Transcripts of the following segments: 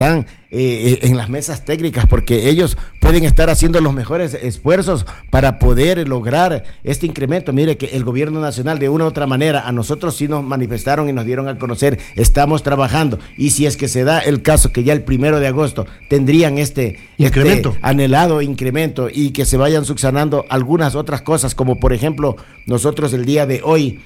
están en las mesas técnicas, porque ellos pueden estar haciendo los mejores esfuerzos para poder lograr este incremento. Mire que el gobierno nacional, de una u otra manera, a nosotros sí nos manifestaron y nos dieron a conocer, estamos trabajando, y si es que se da el caso que ya el 1 de agosto tendrían este anhelado incremento, y que se vayan subsanando algunas otras cosas, como por ejemplo, nosotros el día de hoy,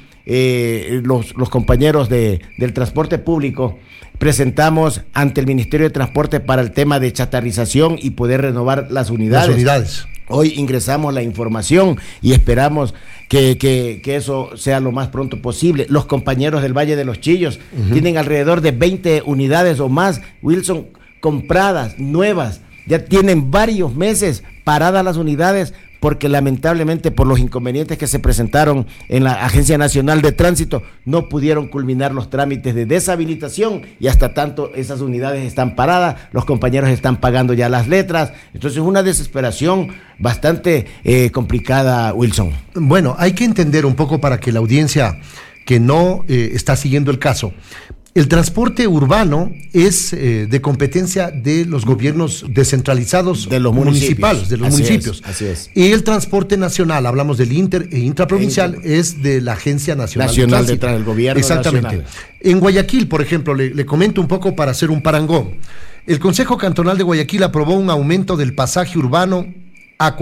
los compañeros del transporte público presentamos ante el Ministerio de Transporte para el tema de chatarrización y poder renovar las unidades. Hoy ingresamos la información y esperamos que eso sea lo más pronto posible. Los compañeros del Valle de los Chillos tienen alrededor de 20 unidades o más, Wilson, compradas, nuevas. Ya tienen varios meses paradas las unidades, porque lamentablemente por los inconvenientes que se presentaron en la Agencia Nacional de Tránsito no pudieron culminar los trámites de deshabilitación, y hasta tanto esas unidades están paradas, los compañeros están pagando ya las letras. Entonces una desesperación bastante complicada, Wilson. Bueno, hay que entender un poco, para que la audiencia que no está siguiendo el caso, el transporte urbano es de competencia de los gobiernos descentralizados, de los municipales, de los municipios. Así es. Y el transporte nacional, hablamos del intraprovincial, es de la Agencia Nacional de Tránsito. Del gobierno. Exactamente. Nacional. En Guayaquil, por ejemplo, le comento un poco para hacer un parangón. El Consejo Cantonal de Guayaquil aprobó un aumento del pasaje urbano a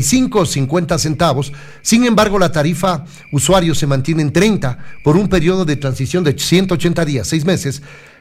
45.50 centavos. Sin embargo, la tarifa usuario se mantiene en 30 por un periodo de transición de 180 días, 6 meses.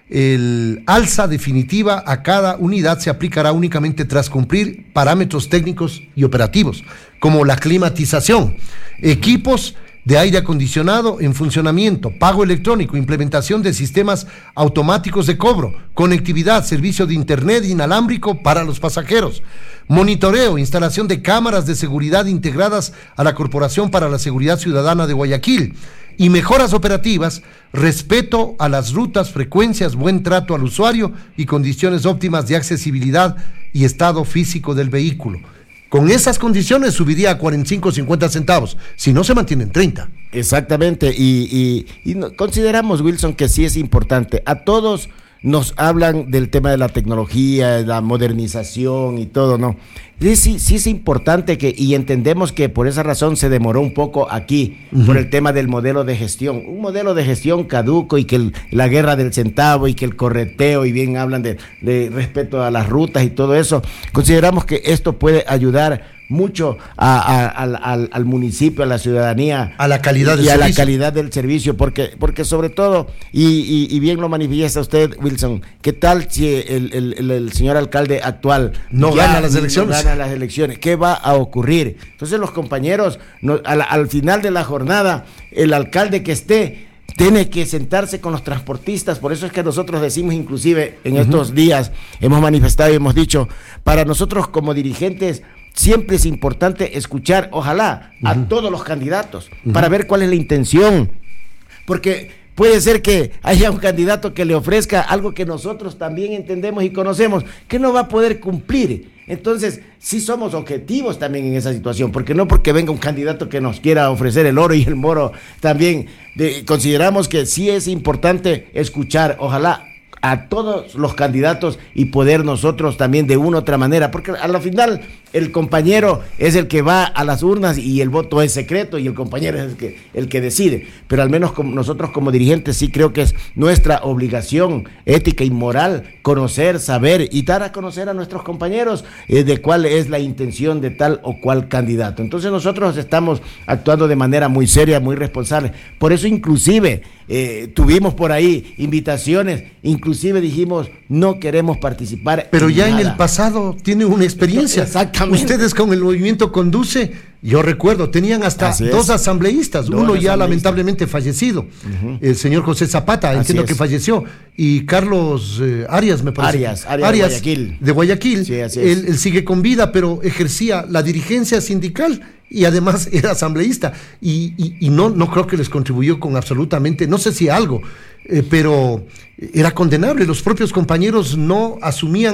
El alza definitiva a cada unidad se aplicará únicamente tras cumplir parámetros técnicos y operativos, como la climatización, equipos de aire acondicionado en funcionamiento, pago electrónico, implementación de sistemas automáticos de cobro, conectividad, servicio de internet inalámbrico para los pasajeros, monitoreo, instalación de cámaras de seguridad integradas a la Corporación para la Seguridad Ciudadana de Guayaquil, y mejoras operativas, respeto a las rutas, frecuencias, buen trato al usuario y condiciones óptimas de accesibilidad y estado físico del vehículo. Con esas condiciones subiría a 45.50 centavos, si no se mantiene en 30. Exactamente, y consideramos, Wilson, que sí es importante. A todos nos hablan del tema de la tecnología, de la modernización y todo, ¿no? Sí es importante y entendemos que por esa razón se demoró un poco aquí, por el tema del modelo de gestión. Un modelo de gestión caduco, y que la guerra del centavo y que el correteo, y bien hablan de respeto a las rutas y todo eso. Consideramos que esto puede ayudar mucho al municipio, a la ciudadanía, a la calidad del servicio. A la calidad del servicio, porque sobre todo, y bien lo manifiesta usted, Wilson, ¿qué tal si el señor alcalde actual no gana las elecciones? ¿Qué va a ocurrir? Entonces los compañeros, al final de la jornada, el alcalde que esté tiene que sentarse con los transportistas. Por eso es que nosotros decimos, inclusive en estos días hemos manifestado y hemos dicho, para nosotros como dirigentes siempre es importante escuchar, ojalá, a todos los candidatos, para ver cuál es la intención, porque puede ser que haya un candidato que le ofrezca algo que nosotros también entendemos y conocemos, que no va a poder cumplir. Entonces, sí somos objetivos también en esa situación, porque no porque venga un candidato que nos quiera ofrecer el oro y el moro, también consideramos que sí es importante escuchar, ojalá, a todos los candidatos, y poder nosotros también de una u otra manera, porque a la final el compañero es el que va a las urnas y el voto es secreto y el compañero es el que decide, pero al menos nosotros como dirigentes sí creo que es nuestra obligación ética y moral conocer, saber y dar a conocer a nuestros compañeros de cuál es la intención de tal o cual candidato. Entonces nosotros estamos actuando de manera muy seria, muy responsable. Por eso inclusive tuvimos por ahí invitaciones, inclusive dijimos no queremos participar. Pero ya nada. En el pasado tiene una experiencia. Exactamente. Ustedes con el movimiento Conduce, yo recuerdo, tenían hasta dos asambleístas, uno ya lamentablemente fallecido, el señor José Zapata, entiendo que falleció, y Carlos Arias, me parece. Arias de Guayaquil. Sí, él sigue con vida, pero ejercía la dirigencia sindical y además era asambleísta, y no creo que les contribuyó con absolutamente, no sé si algo, pero era condenable. Los propios compañeros no asumían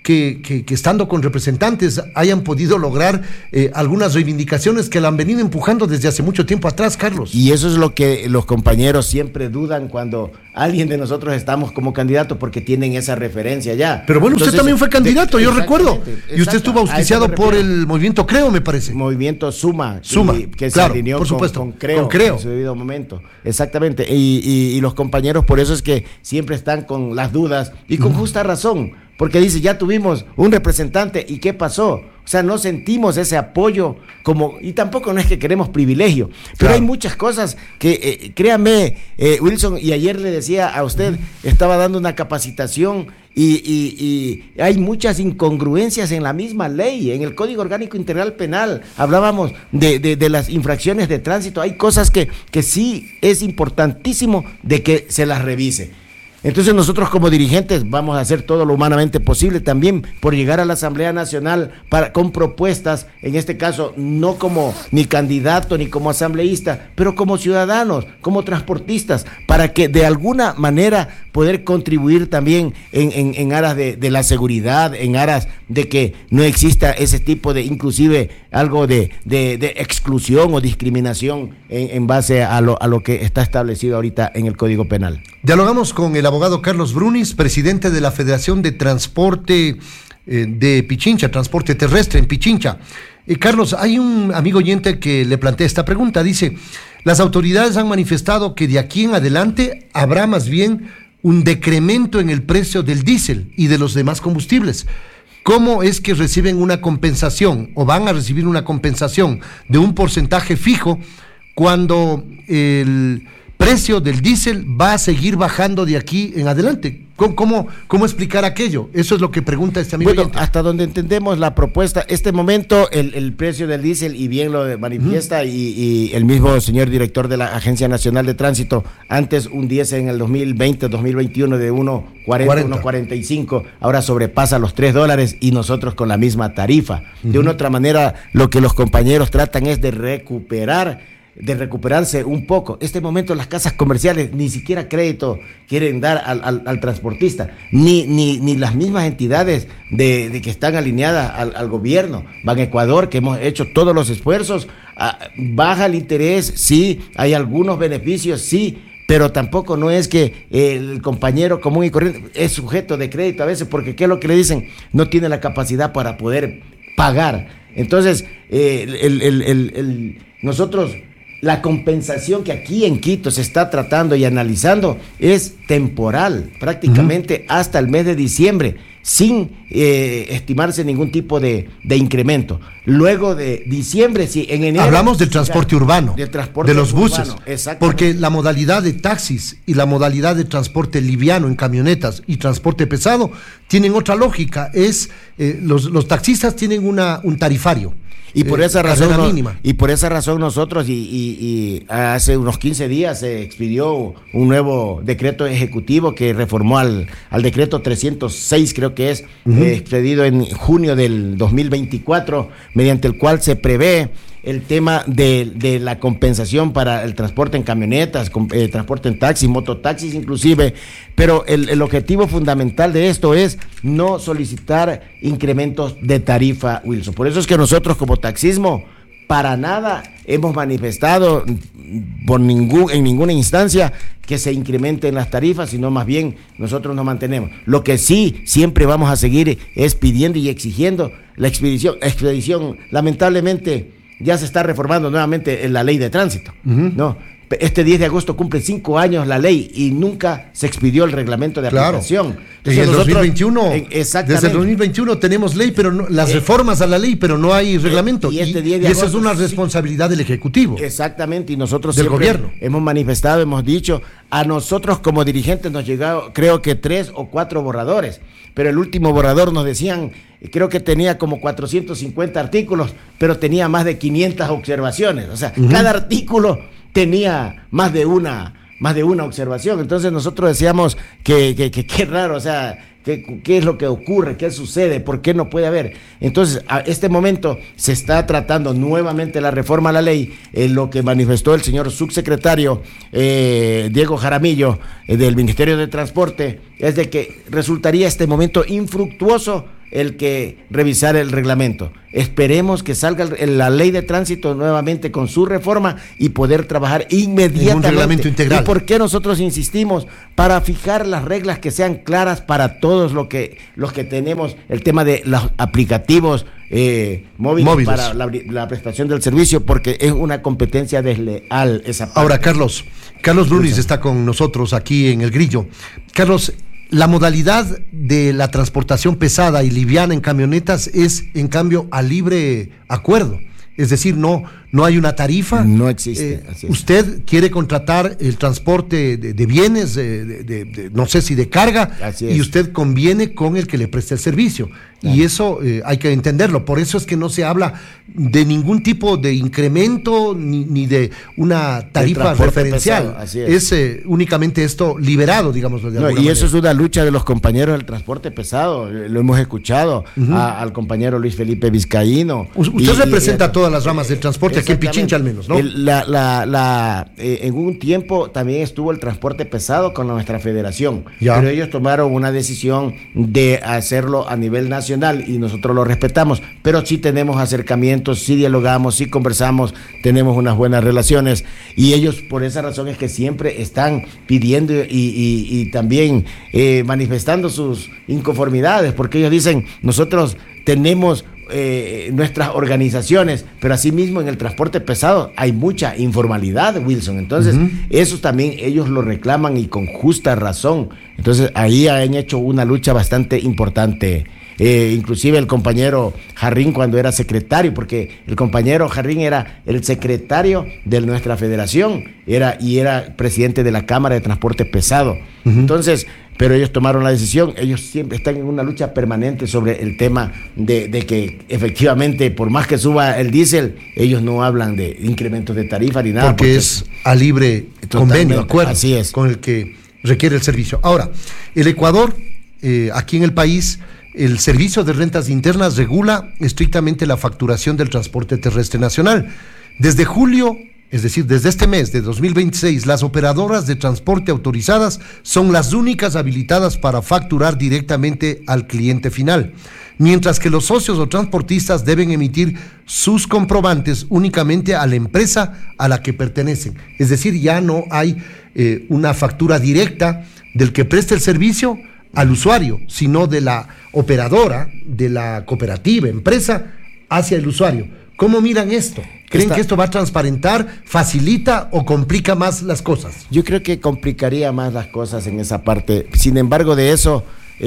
que estando con representantes hayan podido lograr algunas reivindicaciones que la han venido empujando desde hace mucho tiempo atrás, Carlos. Y eso es lo que los compañeros siempre dudan cuando alguien de nosotros estamos como candidato, porque tienen esa referencia ya. Pero bueno, entonces, usted también fue candidato, yo recuerdo. Y usted estuvo auspiciado por el movimiento Creo, me parece. Movimiento Suma, que claro, se alineó por supuesto, con Creo en su debido momento. Exactamente. Y los compañeros por eso es que siempre están con las dudas y con justa razón, porque dice, ya tuvimos un representante y ¿qué pasó? O sea, no sentimos ese apoyo y tampoco no es que queremos privilegio, pero hay muchas cosas que, créame, Wilson, y ayer le decía a usted, estaba dando una capacitación y hay muchas incongruencias en la misma ley, en el Código Orgánico Integral Penal, hablábamos de las infracciones de tránsito, hay cosas que sí es importantísimo de que se las revise. Entonces nosotros como dirigentes vamos a hacer todo lo humanamente posible también por llegar a la Asamblea Nacional con propuestas, en este caso no como ni candidato ni como asambleísta, pero como ciudadanos, como transportistas, para que de alguna manera poder contribuir también en aras de la seguridad, en aras de que no exista ese tipo de, inclusive algo de exclusión o discriminación en base a lo que está establecido ahorita en el Código Penal. Dialogamos con el abogado Carlos Brunis, presidente de la Federación de Transporte de Pichincha, Transporte Terrestre en Pichincha. Carlos, hay un amigo oyente que le plantea esta pregunta, dice, las autoridades han manifestado que de aquí en adelante habrá más bien un decremento en el precio del diésel y de los demás combustibles. ¿Cómo es que reciben una compensación o van a recibir una compensación de un porcentaje fijo cuando el precio del diésel va a seguir bajando de aquí en adelante? ¿Cómo explicar aquello? Eso es lo que pregunta este amigo. Bueno, hasta donde entendemos la propuesta, este momento el precio del diésel, y bien lo manifiesta, y el mismo señor director de la Agencia Nacional de Tránsito, antes un diésel en el 2020, 2021 de 1.40, 1.45, ahora sobrepasa los $3 y nosotros con la misma tarifa. De una u otra manera, lo que los compañeros tratan es de recuperarse un poco. Este momento las casas comerciales ni siquiera crédito quieren dar al transportista, ni las mismas entidades de que están alineadas al gobierno. Ban Ecuador, que hemos hecho todos los esfuerzos, baja el interés, sí, hay algunos beneficios, sí, pero tampoco no es que el compañero común y corriente es sujeto de crédito a veces, porque ¿qué es lo que le dicen? No tiene la capacidad para poder pagar. Entonces, nosotros, la compensación que aquí en Quito se está tratando y analizando es temporal, prácticamente hasta el mes de diciembre, sin estimarse ningún tipo de incremento. Luego de diciembre, sí, en enero... Hablamos del transporte urbano, de los buses, porque la modalidad de taxis y la modalidad de transporte liviano en camionetas y transporte pesado tienen otra lógica, los taxistas tienen un tarifario. Y por esa razón nosotros, y hace unos 15 días se expidió un nuevo decreto ejecutivo que reformó al decreto 306, creo que es, expedido en junio del 2024, mediante el cual se prevé el tema de la compensación para el transporte en camionetas, transporte en taxis, mototaxis inclusive, pero el objetivo fundamental de esto es no solicitar incrementos de tarifa, Wilson. Por eso es que nosotros como taxismo para nada hemos manifestado en ninguna instancia que se incrementen las tarifas, sino más bien nosotros nos mantenemos. Lo que sí siempre vamos a seguir es pidiendo y exigiendo la expedición. Lamentablemente ya se está reformando nuevamente en la ley de tránsito, ¿no? Este 10 de agosto cumple 5 años la ley y nunca se expidió el reglamento de aplicación. Entonces, en el 2021, desde el 2021 tenemos ley, pero no, las reformas a la ley, pero no hay reglamento. Y esa es una responsabilidad del Ejecutivo. Exactamente, y nosotros del gobierno hemos manifestado, hemos dicho, a nosotros como dirigentes nos llegado, creo que 3 o 4 borradores, pero el último borrador nos decían, creo que tenía como 450 artículos, pero tenía más de 500 observaciones. O sea, cada artículo tenía más de una observación. Entonces nosotros decíamos que qué raro, o sea, qué es lo que ocurre, qué sucede, por qué no puede haber. Entonces, a este momento se está tratando nuevamente la reforma a la ley, lo que manifestó el señor subsecretario Diego Jaramillo del Ministerio de Transporte, es de que resultaría este momento infructuoso el que revisar el reglamento. Esperemos que salga la ley de tránsito nuevamente con su reforma y poder trabajar inmediatamente. Un reglamento integral. ¿Y por qué nosotros insistimos? Para fijar las reglas que sean claras para todos los que tenemos el tema de los aplicativos móviles para la prestación del servicio, porque es una competencia desleal esa parte. Ahora, Carlos Brunies está con nosotros aquí en El Grillo. Carlos, la modalidad de la transportación pesada y liviana en camionetas es, en cambio, a libre acuerdo. Es decir, no hay una tarifa. No existe. Usted quiere contratar el transporte de bienes, no sé si de carga, y usted conviene con el que le preste el servicio. Claro. Y eso hay que entenderlo. Por eso es que no se habla de ningún tipo de incremento ni de una tarifa referencial. Es únicamente esto liberado, digamos. Y manera. Eso es una lucha de los compañeros del transporte pesado. Lo hemos escuchado al compañero Luis Felipe Vizcaíno. Usted representa todas las ramas del transporte aquí en Pichincha al menos, ¿no? En un tiempo también estuvo el transporte pesado con nuestra federación, pero ellos tomaron una decisión de hacerlo a nivel nacional y nosotros lo respetamos, pero sí tenemos acercamientos, sí dialogamos, sí conversamos, tenemos unas buenas relaciones y ellos por esa razón es que siempre están pidiendo y también manifestando sus inconformidades, porque ellos dicen, nosotros tenemos nuestras organizaciones, pero asimismo en el transporte pesado hay mucha informalidad, Wilson. Entonces, eso también ellos lo reclaman y con justa razón. Entonces, ahí han hecho una lucha bastante importante. Inclusive el compañero Jarrín cuando era secretario, porque el compañero Jarrín era el secretario de nuestra federación, era presidente de la Cámara de Transporte Pesado. Entonces, pero ellos tomaron la decisión, ellos siempre están en una lucha permanente sobre el tema de que efectivamente, por más que suba el diésel, ellos no hablan de incrementos de tarifa ni nada. Porque es a libre convenio, acuerdo, así es, con el que requiere el servicio. Ahora, el Ecuador, aquí en el país, el Servicio de Rentas Internas regula estrictamente la facturación del transporte terrestre nacional. Desde julio, es decir, desde este mes de 2026, las operadoras de transporte autorizadas son las únicas habilitadas para facturar directamente al cliente final, mientras que los socios o transportistas deben emitir sus comprobantes únicamente a la empresa a la que pertenecen. Es decir, ya no hay una factura directa del que preste el servicio al usuario, sino de la operadora, de la cooperativa, empresa, hacia el usuario. ¿Cómo miran esto? ¿Creen que esto va a transparentar, facilita o complica más las cosas? Yo creo que complicaría más las cosas en esa parte. Sin embargo, de eso,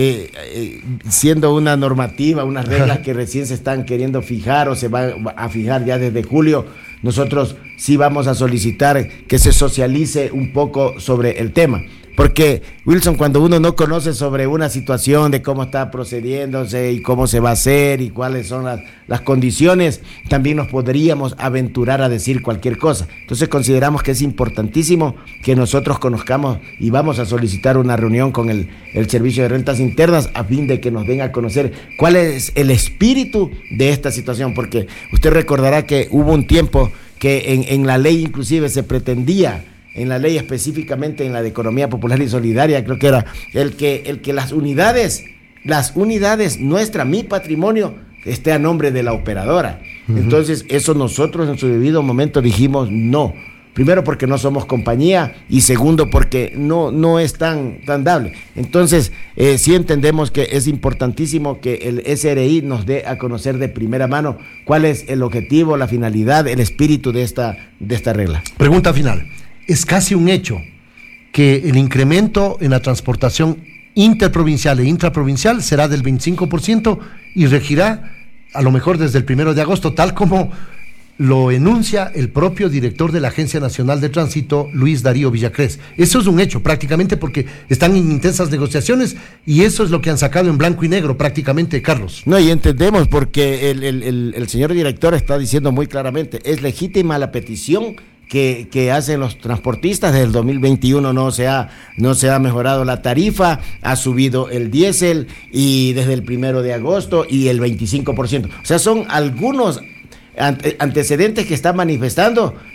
siendo una normativa, unas reglas que recién se están queriendo fijar o se van a fijar ya desde julio, nosotros sí vamos a solicitar que se socialice un poco sobre el tema. Porque, Wilson, cuando uno no conoce sobre una situación de cómo está procediéndose y cómo se va a hacer y cuáles son las condiciones, también nos podríamos aventurar a decir cualquier cosa. Entonces consideramos que es importantísimo que nosotros conozcamos y vamos a solicitar una reunión con el Servicio de Rentas Internas a fin de que nos den a conocer cuál es el espíritu de esta situación, porque usted recordará que hubo un tiempo que en la ley inclusive se pretendía, en la ley específicamente en la de Economía Popular y Solidaria, creo que era el que las unidades nuestra, mi patrimonio, esté a nombre de la operadora. Entonces, eso nosotros en su debido momento dijimos no. Primero porque no somos compañía y segundo porque no es tan dable. Entonces, sí entendemos que es importantísimo que el SRI nos dé a conocer de primera mano cuál es el objetivo, la finalidad, el espíritu de esta regla. Pregunta final. Es casi un hecho que el incremento en la transportación interprovincial e intraprovincial será del 25% y regirá a lo mejor desde el 1 de agosto, tal como lo enuncia el propio director de la Agencia Nacional de Tránsito, Luis Darío Villacrés. Eso es un hecho prácticamente porque están en intensas negociaciones y eso es lo que han sacado en blanco y negro prácticamente, Carlos. No, y entendemos porque el señor director está diciendo muy claramente, es legítima la petición que hacen los transportistas. Desde el 2021 no se ha mejorado la tarifa, ha subido el diésel y desde el 1 de agosto y el 25%. O sea, son algunos antecedentes que están manifestando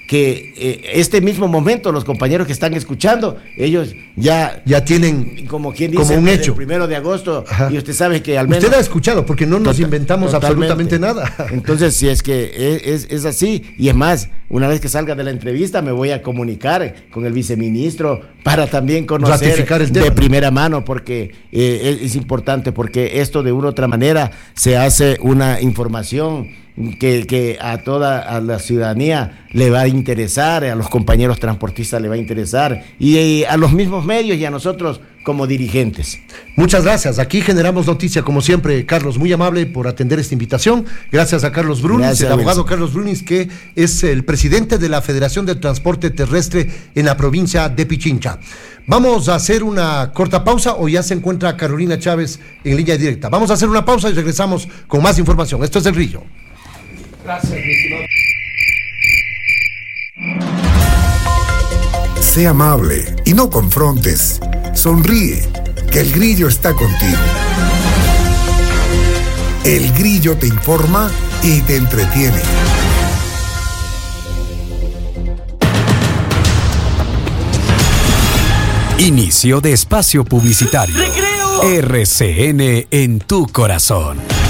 que este mismo momento los compañeros que están escuchando, ellos ya tienen como quien dice, como un hecho. El 1 de agosto, Ajá. Y usted sabe que al menos... Usted ha escuchado, porque no nos inventamos absolutamente nada. Entonces, si es que es así, y es más, una vez que salga de la entrevista me voy a comunicar con el viceministro para también conocer ratificar el tema, de primera mano, porque es importante, porque esto de una u otra manera se hace una información que a la ciudadanía le va a interesar, a los compañeros transportistas le va a interesar, y a los mismos medios y a nosotros como dirigentes. Muchas gracias. Aquí generamos noticia, como siempre, Carlos, muy amable por atender esta invitación. Gracias a Carlos Brunis, el abogado Wilson. Carlos Brunis, que es el presidente de la Federación de Transporte Terrestre en la provincia de Pichincha. Vamos a hacer una corta pausa, o ya se encuentra Carolina Chávez en línea directa. Vamos a hacer una pausa y regresamos con más información. Esto es El Grillo. Gracias, mi estimado. Sé amable y no confrontes. Sonríe, que el Grillo está contigo. El Grillo te informa y te entretiene. Inicio de espacio publicitario. ¡Recreo! RCN en tu corazón.